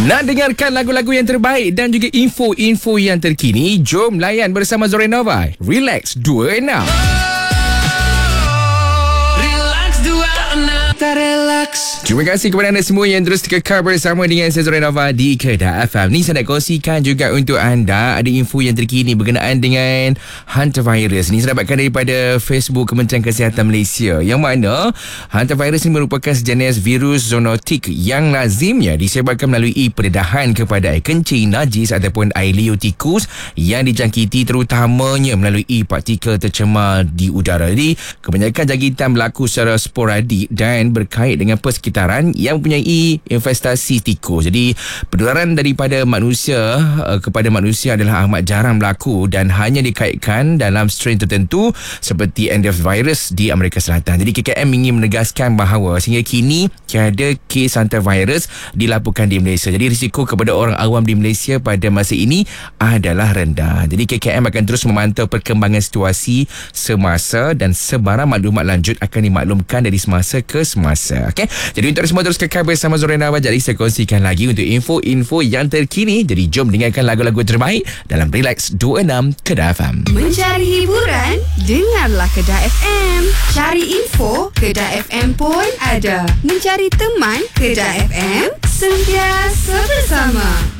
Nak dengarkan lagu-lagu yang terbaik dan juga info-info yang terkini? Jom layan bersama Zorenova. Relax 26. Terima kasih kepada anda semua yang terus kekal bersama dengan saya Zorenova di Kedah FM. Ni saya nak kongsikan juga untuk anda ada info yang terkini berkenaan dengan hantavirus. Ni saya dapatkan daripada Facebook Kementerian Kesihatan Malaysia, yang mana hantavirus ini merupakan sejenis virus zoonotik yang lazimnya disebarkan melalui pendedahan kepada air kencing, najis ataupun air liur tikus yang dijangkiti terutamanya melalui partikel tercemar di udara. Jadi kebanyakan jangkitan berlaku secara sporadik dan berkait dengan persekitaran yang mempunyai investasi tikus. Jadi penularan daripada manusia kepada manusia adalah amat jarang berlaku dan hanya dikaitkan dalam strain tertentu seperti endovirus di Amerika Selatan. Jadi KKM ingin menegaskan bahawa sehingga kini tiada kes hantavirus dilaporkan di Malaysia. Jadi risiko kepada orang awam di Malaysia pada masa ini adalah rendah. Jadi KKM akan terus memantau perkembangan situasi semasa dan sebarang maklumat lanjut akan dimaklumkan dari semasa ke semasa. Okay? Jadi untuk semua terus kekal bersama Zorenova. Jadi saya kongsikan lagi untuk info-info yang terkini. Jadi jom dengarkan lagu-lagu terbaik dalam Relax 26 Kedah FM. Mencari hiburan? Dengarlah Kedah FM. Cari info? Kedah FM pun ada. Mencari teman? Kedah FM sentiasa bersama.